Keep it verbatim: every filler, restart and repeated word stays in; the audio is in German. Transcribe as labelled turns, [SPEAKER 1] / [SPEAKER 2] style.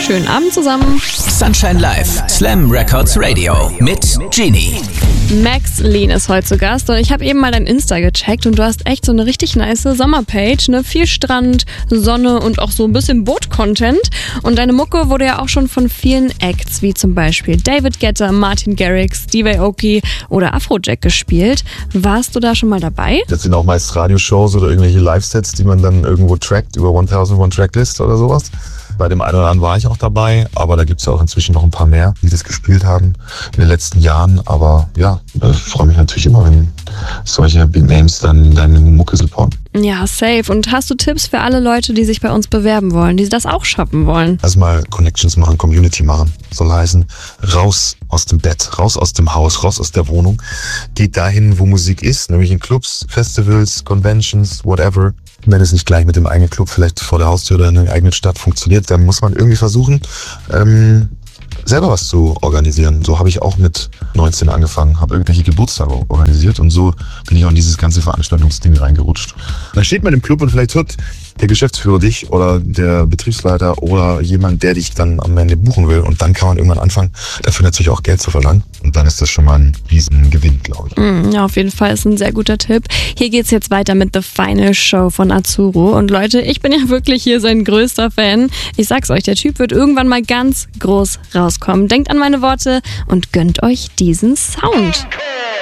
[SPEAKER 1] Schönen Abend zusammen.
[SPEAKER 2] Sunshine Live, Slam Records Radio mit Genie.
[SPEAKER 1] Max Lean ist heute zu Gast und ich habe eben mal dein Insta gecheckt und du hast echt so eine richtig nice Sommerpage, ne? Viel Strand, Sonne und auch so ein bisschen Boot-Content. Und deine Mucke wurde ja auch schon von vielen Acts, wie zum Beispiel David Guetta, Martin Garrix, Steve Aoki oder Afrojack gespielt. Warst du da schon mal dabei?
[SPEAKER 3] Das sind auch meist Radioshows oder irgendwelche Live-Sets, die man dann irgendwo trackt über tausend Tracklist oder sowas. Bei dem einen oder anderen war ich auch dabei, aber da gibt's ja auch inzwischen noch ein paar mehr, die das gespielt haben in den letzten Jahren. Aber ja, ich freue mich natürlich immer, wenn solche Big Names dann deine Mucke supporten.
[SPEAKER 1] Ja, safe. Und hast du Tipps für alle Leute, die sich bei uns bewerben wollen, die das auch schaffen wollen?
[SPEAKER 3] Erstmal Connections machen, Community machen. Soll heißen, raus aus dem Bett, raus aus dem Haus, raus aus der Wohnung. Geht dahin, wo Musik ist, nämlich in Clubs, Festivals, Conventions, whatever. Wenn es nicht gleich mit dem eigenen Club vielleicht vor der Haustür oder in der eigenen Stadt funktioniert, dann muss man irgendwie versuchen, ähm, selber was zu organisieren. So habe ich auch mit neunzehn angefangen, habe irgendwelche Geburtstage organisiert und so bin ich auch in dieses ganze Veranstaltungsding reingerutscht. Dann steht man im Club und vielleicht hört der Geschäftsführer dich oder der Betriebsleiter oder jemand, der dich dann am Ende buchen will, und dann kann man irgendwann anfangen, dafür natürlich auch Geld zu verlangen, und dann ist das schon mal ein Riesengewinn, glaube ich.
[SPEAKER 1] Mm, ja, auf jeden Fall ist ein sehr guter Tipp. Hier geht's jetzt weiter mit The Final Show von Azuro und Leute, ich bin ja wirklich hier sein größter Fan. Ich sag's euch, der Typ wird irgendwann mal ganz groß rauskommen. Denkt an meine Worte und gönnt euch diesen Sound.